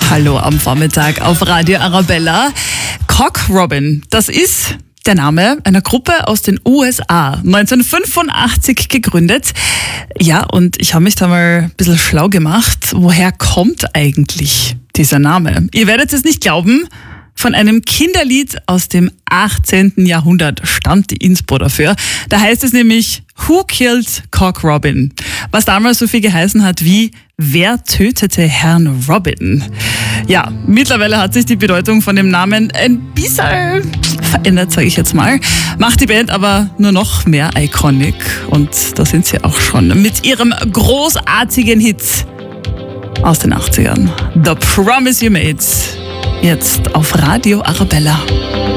Hallo am Vormittag auf Radio Arabella. Cock Robin, das ist der Name einer Gruppe aus den USA, 1985 gegründet. Ja, und ich habe mich da mal ein bisschen schlau gemacht. Woher kommt eigentlich dieser Name? Ihr werdet es nicht glauben. Von einem Kinderlied aus dem 18. Jahrhundert stammt die Inspo dafür. Da heißt es nämlich Who Killed Cock Robin? Was damals so viel geheißen hat wie Wer tötete Herrn Robin? Ja, mittlerweile hat sich die Bedeutung von dem Namen ein bisschen verändert, sage ich jetzt mal. Macht die Band aber nur noch mehr iconic. Und da sind sie auch schon mit ihrem großartigen Hit aus den 80ern. The Promise You Made. Jetzt auf Radio Arabella.